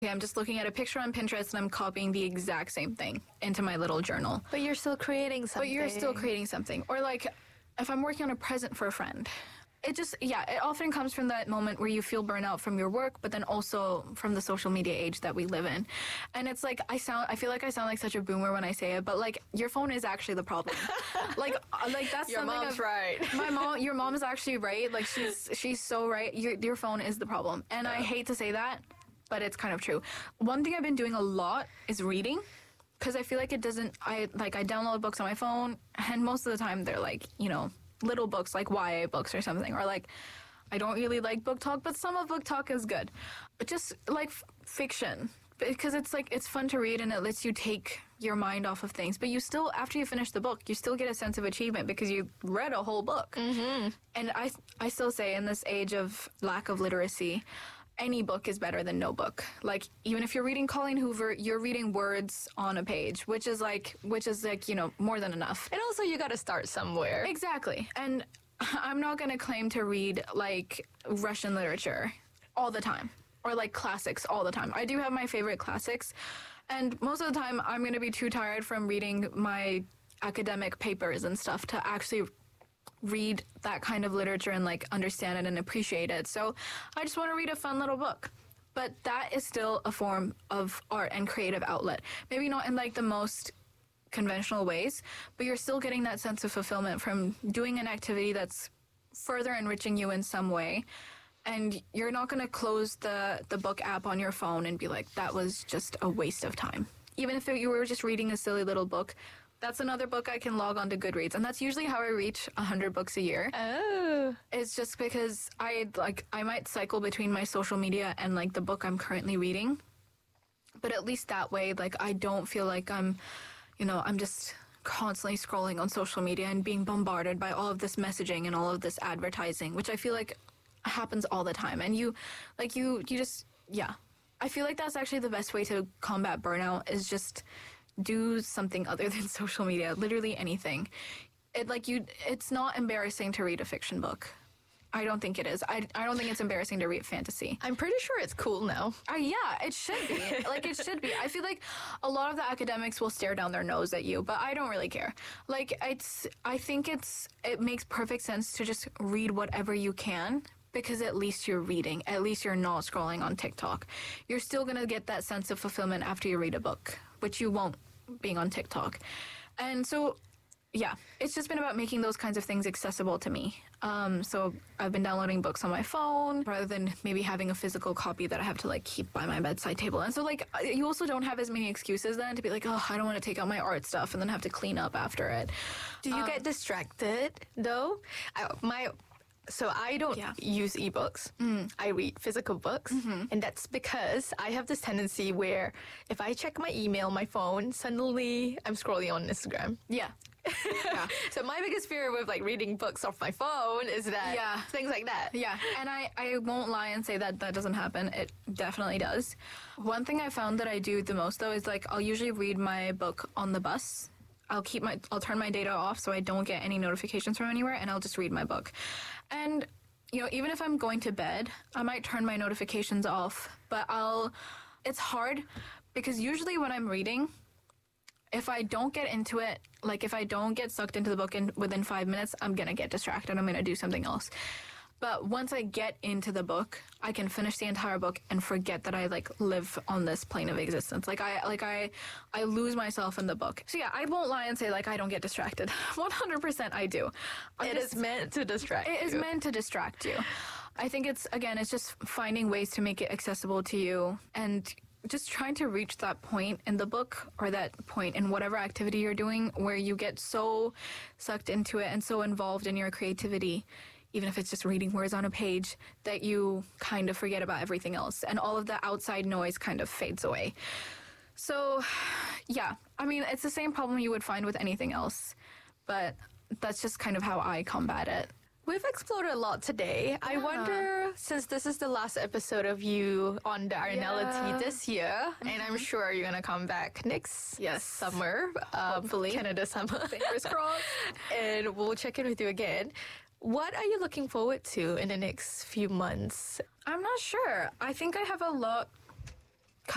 I'm just looking at a picture on Pinterest and I'm copying the exact same thing into my little journal. But you're still creating something. But you're still creating something. Or like, if I'm working on a present for a friend, it often comes from that moment where you feel burnout from your work, but then also from the social media age that we live in. And it's like, I feel like I sound like such a boomer when I say it, but like, your phone is actually the problem. like that's your something mom's right. Your mom is actually right. Like she's so right. Your phone is the problem. And I hate to say that, but it's kind of true. One thing I've been doing a lot is reading. Because I feel like I download books on my phone, and most of the time they're like, little books like YA books or something, or like, I don't really like book talk, but some of book talk is good. But just like fiction, because it's like, it's fun to read and it lets you take your mind off of things. But you still, after you finish the book, you still get a sense of achievement because you read a whole book. Mm-hmm. And I still say, in this age of lack of literacy, any book is better than no book. Like, even if you're reading Colleen Hoover, you're reading words on a page, which is like, more than enough. And also, you gotta start somewhere. Exactly. And I'm not gonna claim to read, like, Russian literature all the time, or, like, classics all the time. I do have my favorite classics, and most of the time, I'm gonna be too tired from reading my academic papers and stuff to actually read that kind of literature and like understand it and appreciate it. So I just want to read a fun little book. But that is still a form of art and creative outlet. Maybe not in like the most conventional ways, but you're still getting that sense of fulfillment from doing an activity that's further enriching you in some way. And you're not going to close the book app on your phone and be like, that was just a waste of time. Even if you were just reading a silly little book, that's another book I can log on to Goodreads. And that's usually how I reach 100 books a year. Oh. It's just because I might cycle between my social media and like the book I'm currently reading. But at least that way, like, I don't feel like I'm just constantly scrolling on social media and being bombarded by all of this messaging and all of this advertising, which I feel like happens all the time. And you just, I feel like that's actually the best way to combat burnout, is just do something other than social media. Literally anything. It's not embarrassing to read a fiction book. I don't think it is. I don't think it's embarrassing to read fantasy. I'm pretty sure it's cool now. Yeah, it should be. Like, it should be. I feel like a lot of the academics will stare down their nose at you, but I don't really care. Like, I think it makes perfect sense to just read whatever you can, because at least you're reading. At least you're not scrolling on TikTok. You're still going to get that sense of fulfillment after you read a book, which you won't being on TikTok. And so, yeah, it's just been about making those kinds of things accessible to me. So I've been downloading books on my phone rather than maybe having a physical copy that I have to like keep by my bedside table. And so like, you also don't have as many excuses then to be like, oh, I don't want to take out my art stuff and then have to clean up after it. Do you get distracted though? So I don't use ebooks. I read physical books. And that's because I have this tendency where if I check my email, my phone, suddenly I'm scrolling on Instagram. Yeah. So my biggest fear with like reading books off my phone is that things like that. Yeah. And I won't lie and say that doesn't happen. It definitely does. One thing I found that I do the most though is like, I'll usually read my book on the bus. I'll turn my data off so I don't get any notifications from anywhere, and I'll just read my book. And, even if I'm going to bed, I might turn my notifications off, but it's hard because usually when I'm reading, if I don't get into it, like if I don't get sucked into the book within 5 minutes, I'm going to get distracted. I'm going to do something else. But once I get into the book, I can finish the entire book and forget that I live on this plane of existence. I lose myself in the book. So yeah, I won't lie and say I don't get distracted. 100% I do. It is meant to distract you. It is meant to distract you. I think it's just finding ways to make it accessible to you and just trying to reach that point in the book or that point in whatever activity you're doing where you get so sucked into it and so involved in your creativity, even if it's just reading words on a page, that you kind of forget about everything else and all of the outside noise kind of fades away. So, yeah, I mean, it's the same problem you would find with anything else, but that's just kind of how I combat it. We've explored a lot today. I wonder, since this is the last episode of you on the Arenality this year, and I'm sure you're going to come back next summer. Hopefully. Canada summer. Fingers crossed. And we'll check in with you again. What are you looking forward to in the next few months? I'm not sure. I think I have a lot